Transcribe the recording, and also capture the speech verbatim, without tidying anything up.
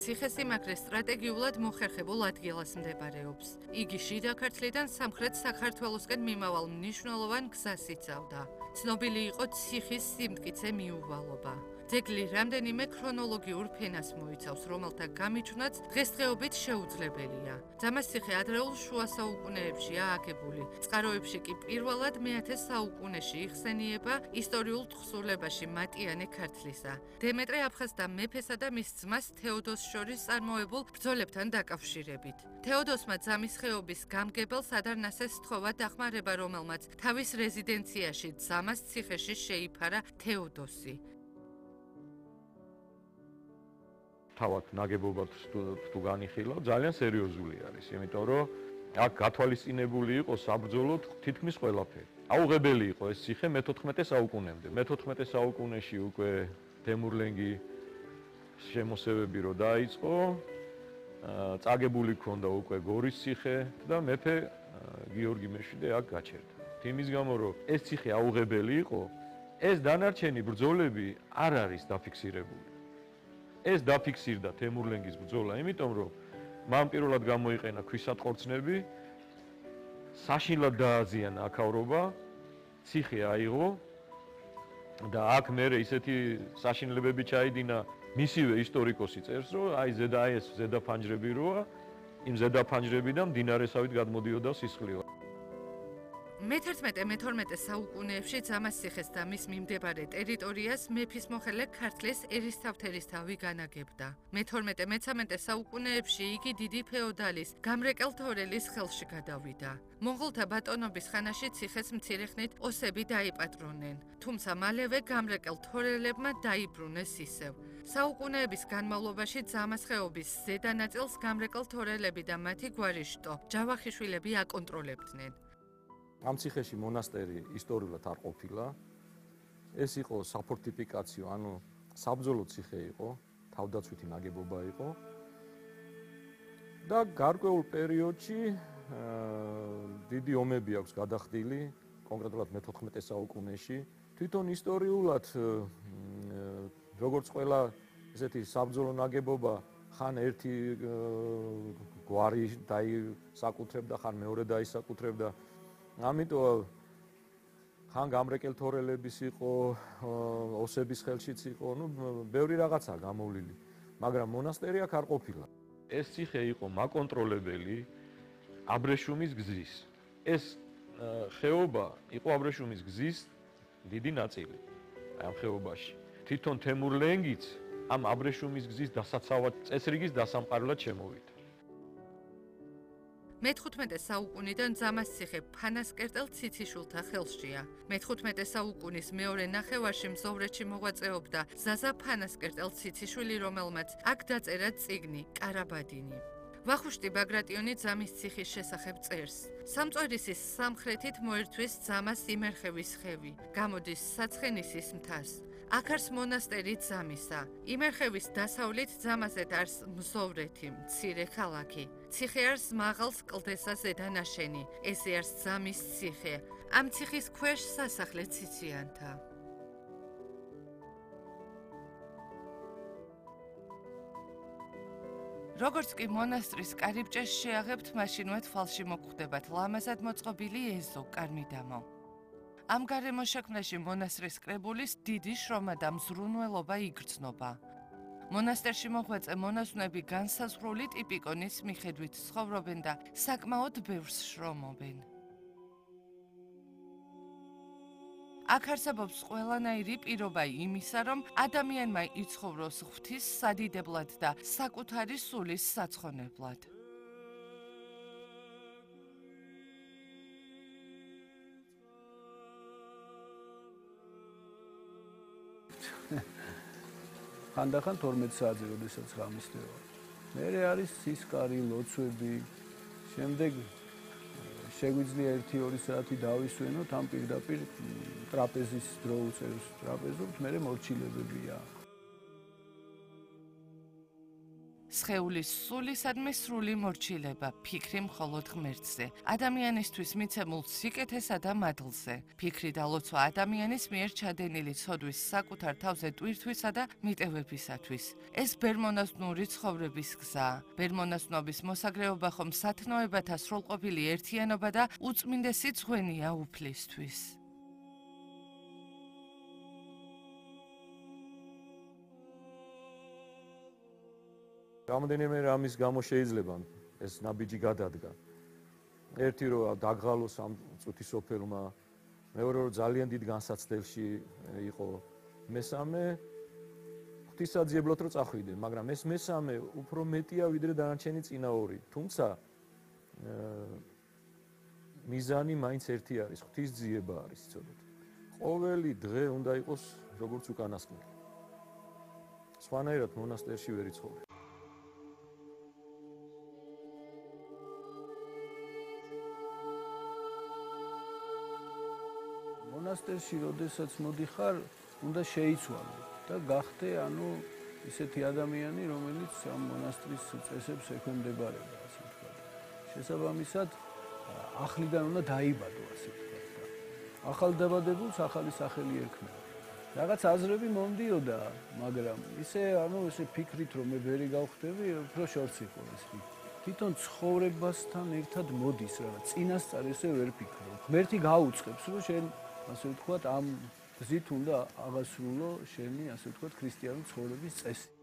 ციხესიმაგრე სტრატეგიულად მოხერხებულ ადგილას მდებარეობს. იგი შიდა ქართლიდან სამხრეთ საქართველოსკენ მიმავალ მნიშვნელოვან გზას იცავდა. ცნობილი იყო ციხის სიმტკიცე მიუვალობა. ძეგლი რამდენიმე ქრონოლოგიურ ფენას მოიცავს, რომელთა გამიჩნვაც დღესდღეობით შეუძლებელია. ძამასციხე ადრეულ შუა საუკუნეებშია აგებული. წყაროებში კი პირველად მეათე საუკუნეში იხსენიება ისტორიულ თხზულებაში მატიანე ქართლისა. დემეტრე აფხაზთა მეფესა და მის ძმას თეოდოსს შორის წარმოებულ ბრძოლებთან დაკავშირებით. თეოდოსმა ძამის ხეობის გამგებელს ადარნასეს სთხოვა დახმარება, რომელმაც თავის რეზიდენციაში ძამას ციხეში შეიფარა თეოდოსი. თავად ნაგებობად თუ განიხილავ, ძალიან სერიოზული არის, იმიტომ რომ აქ გათვალისწინებული იყო საბრძოლოდ თითქმის ყველაფერი. აუღებელი იყო ეს ციხე მეთოთხმეტე საუკუნემდე. მეთოთხმეტე საუკუნეში უკვე თემურლენგი შემოსევები რო დაიწყო, წაგებული ქონდა უკვე გორის ციხე და მეფე გიორგი მეშვიდე აქ გაჩერდა. იმის გამო რომ ეს ციხე აუღებელი იყო, ეს დანარჩენი ბრძოლები არ არის დაფიქსირებული. ეს დაფიქსირდა თემურლენგის ბრძოლა, იმიტომ რომ მან პირველად გამოიყენა ქვისატყორცნები, საშინლად დააზიანა აქავრობა, ციხე აიღო და აქ მერე ისეთი საშინლებები ჩაიდინა, მისივე ისტორიკოსი წერს, რომ აი ზედა აი ეს ზედა ფანჯრები როა, იმ ზედა ფანჯრებიდან მდინარესავით გადმოდიოდა სისხლი. მეთერთმეტე მეთორმეტე საუკუნეებში ძამასციხეს და მის მიმდებარე ტერიტორიას მეფის მოხელე ქართლის ერისთავთერისთავი განაგებდა. მეთორმეტე მეთერთმეტე საუკუნეებში იგი დიდი ფეოდალის გამრეკელ თორელის ხელში გადავიდა. მონღოლთა ბატონობის ხანაში ციხეს მცირე ხნით ოსები დაიპატრონენ, თუმცა მალევე გამრეკელ თორელებმა დაიბრუნეს ისევ. საუკუნეების განმავლობაში ძამას ხეობის ზედა ნაწილს გამრეკელ თორელები და მათი გვარი შტო ჯავახიშვილები აკონტროლებდნენ. ამ ციხეში მონასტერი ისტორიულად არ ყოფილა. ეს იყო საფორტიფიკაციო, ანუ საბრძოლო ციხე იყო, თავდაცვითი ნაგებობა იყო. და გარკვეულ პერიოდში დიდი ომები აქვს გადახდილი, კონკრეტულად მეთოთხმეტე საუკუნეში. თვითონ ისტორიულად როგორც ყველა ესეთი საბრძოლო ნაგებობა, ხან ერთი გვარი დაისაკუთრებდა, ხან მეორე დაისაკუთრებდა. ამიტომ ხან გამრეკელ თორელების იყო, ოსების ხელშიც იყო, ну, ბევრი რაღაცა გამოვლილი, მაგრამ მონასტერი აქ არ ყოფილა. ეს ციხე იყო მაკონტროლებელი აბრეშუმის გზის. ეს ხეობა იყო აბრეშუმის გზის დიდი ნაწილი. ამ ხეობაში თვითონ თემურლენგიც ამ აბრეშუმის გზის დასაცავად წესრიგის დასამყარებლად შემოვიდა. მეთერთმეტე საუკუნიდან ძამასციხე ფანასკერტელ ციციშვილთა ხელშია. მეთერთმეტე საუკუნის მეორე ნახევარში მზოვრეთში მოღვაწეობდა ზაზა ფანასკერტელ ციციშვილი, რომელმაც აქ დაწერა წიგნი კარაბადინი. ვახუშტი ბაგრატიონი ძამის ციხის შესახებ წერს. სამწვერისის სამხრეთით მოერთვის ძამას იმერხევის ხევი, გამოდის საცხენისის მთას. აქ არის მონასტერი ძამისა. იმერხევის დასავლით ძამაზე არის მზოვრეთი, მცირე ქალაქი. ციხე არის მაღალ სკლდესა ზედანაშენი. ესე არის ძამის ციხე. ამ ციხის ქვეშ სასახლე ციციანთა. როგორც კი მონასტრის კარიბჭეს შეაღებთ, მაშინვე თვალში მოგხვდებათ ლამაზად მოწყობილი ეზო კარმიდამო. ამ გარემოშექმნაში მონასტრის კრებულის დიდი შრომა და მზრუნველობა იგრძნობა. მონასტერში მოღვაწე მონაზვნები განსაზღვრული ტიპიკონის მიხედვით ცხოვრობენ და საკმაოდ ბევრს შრომობენ. აქ არსებობს ყველანაირი პირობა იმისა, რომ ადამიანმა იცხოვროს ღვთის სადიდებლად და საკუთარი სულის საცხონებლად. ხანდახან თორმეტ საათზე, როდესაც გამისდება. მერე არის სისკარი, ლოცვები, შემდეგ შეგვიძლია ერთი ორი საათი დავისვენოთ, ამ პირდაპირ ტრაპეზის დრო უწევს ტრაპეზობთ, მერე მორჩილებებია. სხეულის სულისადმი სრული მორჩილება, ფიქრი მხოლოდ ღმერთზე, ადამიანისთვის მიცემულ სიკეთესა და მადლზე, ფიქრი და ლოცვა ადამიანის მიერ ჩადენილი ცოდვის საკუთარ თავზე ტვირთვისა და მიტევებისათვის. ეს ბერმონაზვნური ცხოვრების გზაა. ბერმონაზვნობის მოსაგრეობა ხომ სათნოებათა სრულყოფილი ერთიანობა და უწმინდესი ძღვენია უფლისთვის. რამდენიმე რამის გამო შეიძლება ეს ნაბიჯი გადადგა. ერთი რომ დაგღალოს ამ წუთის სოფელმა, მეორე რომ ძალიან დიდ განსაცდელში იყო, მესამე ღვთისაძიებლად რომ წახვიდნენ, მაგრამ ეს მესამე უფრო მეტია ვიდრე დანარჩენი წინა ორი. თუმცა მიზანი მაინც ერთი არის, ღვთისძიება არის, იცოდეთ. ყოველი დღე უნდა იყოს როგორც უკანასკნელი. სხვანაირად მონასტერში ვერ იცხოვრე. მონასტერში როდესაც მოდიხარ, უნდა შეიცვალო და გახდე, ანუ ისეთი ადამიანი, რომელიც ამ მონასტრის წესებს ექვემდებარება, ასე ვთქვათ. შესაბამისად, ახლიდან უნდა დაიბადო, ასე ვთქვათ და ახალ დაბადებულს ახალი სახელი ერქმევა. რაღაც აზრები მომდიოდა, მაგრამ ისე, ანუ ესე ფიქრით, რომ მე ვერი გავხდები, უფრო შორს იყო ეს ფიქრი. თვითონ ცხოვრებასთან ერთად მოდის რაღაც, წინასწარ ესე ვერ ფიქრობ. ღმერთი გაუწყებს, რომ შენ ასე ვთქვათ, ამ გზით უნდა აღასრულო შენი, ასე ვთქვათ, ქრისტიანული ცხოვრების წესი.